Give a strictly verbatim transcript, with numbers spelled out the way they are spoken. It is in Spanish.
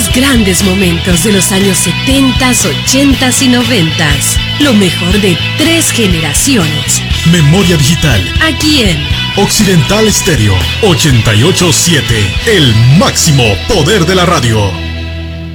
Los grandes momentos de los años setenta, ochenta y noventa. Lo mejor de tres generaciones. Memoria digital. Aquí en Occidental Estéreo ochenta y ocho punto siete. El máximo poder de la radio.